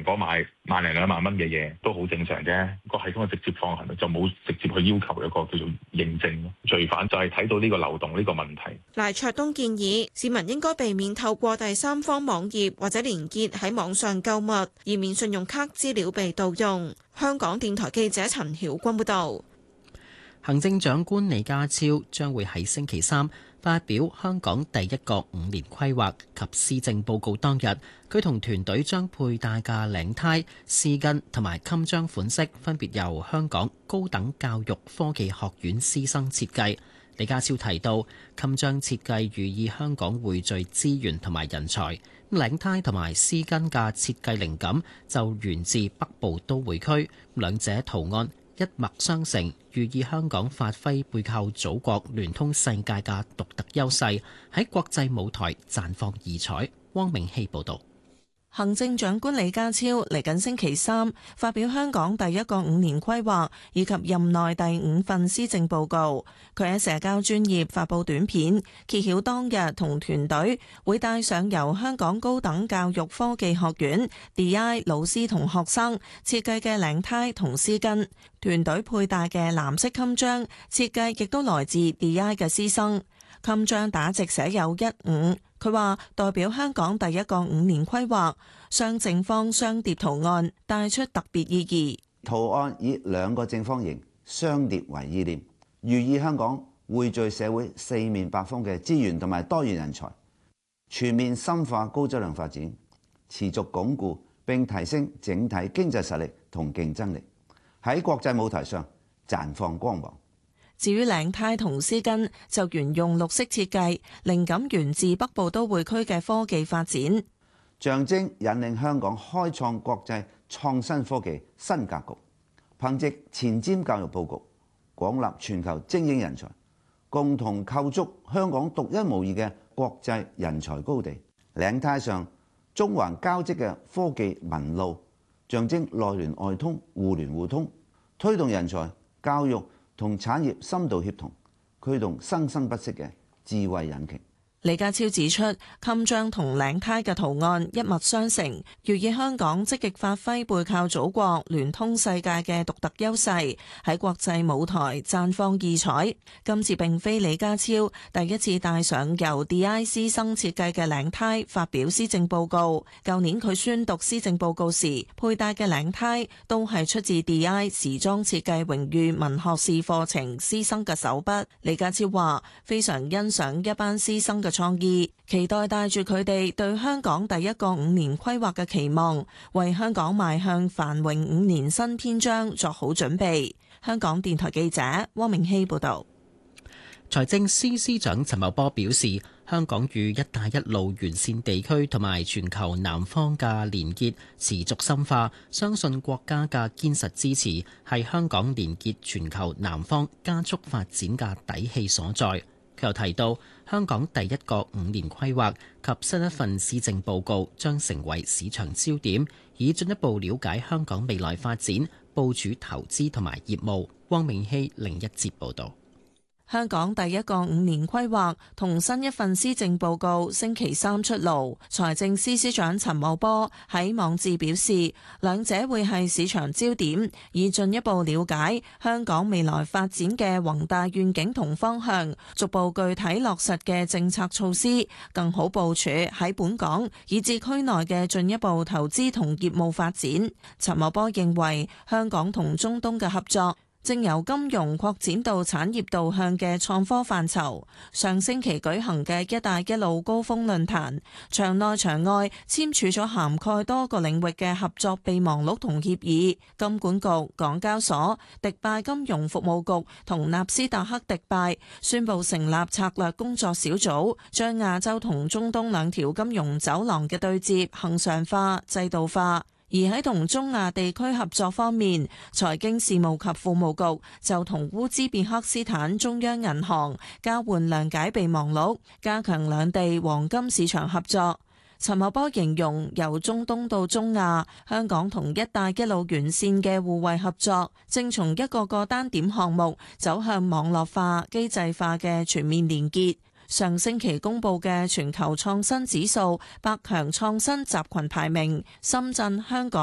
果買萬零兩萬蚊嘅嘢都好正常啫，個系統係直接放行，就冇直接去要求一個叫做認證。罪犯就係睇到呢個漏洞呢個問題。 賴卓東建議市民應該避免透過第三方網頁或者連結喺網上購物，以免信用卡資料被盜用。香港電台記者陳曉君報導。 行政長官李家超將會喺星期三發表香港第一個5年規劃及施政報告當日，佢同團隊將佩戴嘅領呔、絲巾同埋襟章款式分別由香港高等教育科技學院師生設計。李家超提到，襟章設計寓意香港匯聚資源同埋人才，領呔同埋絲巾嘅設計靈感就源自北部都會區，兩者圖案一脈相承，寓意香港發揮背靠祖國、聯通世界嘅獨特優勢，喺國際舞台綻放異彩。汪明希報導。 行政長官李家超嚟緊星期三發表香港第一個5年規劃以及任內第5份施政報告。佢喺社交專頁發布短片，揭曉當日同團隊會帶上由香港高等教育科技學院 DI 老師同學生設計嘅領呔同絲巾，團隊佩戴嘅藍色襟章設計亦都來自 DI 嘅師生。襟章打直寫有15，佢話代表香港第一個5年規劃，雙正方雙疊圖案帶出特別意義。 圖案以2個正方形相疊為意念，寓意香港匯聚社會四面八方嘅資源同埋多元人才，全面深化高質量發展，持續鞏固並提升整體經濟實力同競爭力，喺國際舞台上綻放光芒。 至於領呔同絲巾就沿用綠色設計，靈感源自北部都會區嘅科技發展， 象徵引領香港開創國際創新科技新格局。憑藉前瞻教育佈局，廣納全球精英人才，共同構築香港獨一無二嘅國際人才高地。領呔上中環交織嘅科技紋路，象徵內聯外通、互聯互通，推動人才教育同產業深度協同，驅動生生不息嘅智慧引擎。 李家超指出，襟章同領呔嘅圖案一脈相承，寓意香港積極發揮背靠祖國、聯通世界嘅獨特優勢，喺國際舞台綻放異彩。今次並非李家超第一次帶上由 DI 師生設計嘅領呔發表施政報告。舊年佢宣讀施政報告時佩戴嘅領呔都係出自 DI 時裝設計榮譽文學士課程師生嘅手筆。李家超話非常欣賞一班師生嘅創意，期待帶住佢哋對香港第一個5年規劃嘅期望，為香港邁向繁榮5年新篇章作好準備。香港電台記者汪明希報導。 財政司司長陳茂波表示，香港與一帶一路沿線地區同埋全球南方嘅連結持續深化，相信國家嘅堅實支持係香港連結全球南方加速發展嘅底氣所在。佢又提到，香港第一個5年規劃及新一份施政報告將成為市場焦點，以進一步了解香港未來發展、部署投資同埋業務。汪明希另一節報導。 香港第一個5年規劃同新一份施政報告星期三出爐，財政司司長陳茂波喺網誌表示，兩者會係市場焦點，以進一步了解香港未來發展嘅宏大願景同方向，逐步具體落實嘅政策措施，更好部署喺本港以至區內嘅進一步投資同業務發展。陳茂波認為，香港同中東嘅合作正由金融擴展到產業導向嘅創科範疇。上星期舉行嘅一帶一路高峰論壇，場內場外簽署咗涵蓋多個領域嘅合作備忘錄同協議。金管局、港交所、迪拜金融服務局同納斯達克迪拜宣布成立策略工作小組，將亞洲同中東兩條金融走廊嘅對接恆常化、制度化。而喺同中亞地區合作方面，財經事務及庫務局就同烏茲別克斯坦中央銀行交換諒解備忘錄，加強兩地黃金市場合作。陳茂波形容，由中東到中亞，香港同一帶一路沿線嘅互惠合作，正從一個個單點項目走向網絡化、機制化嘅全面連結。上星期公布嘅全球創新指數百強創新集群排名，深圳、香港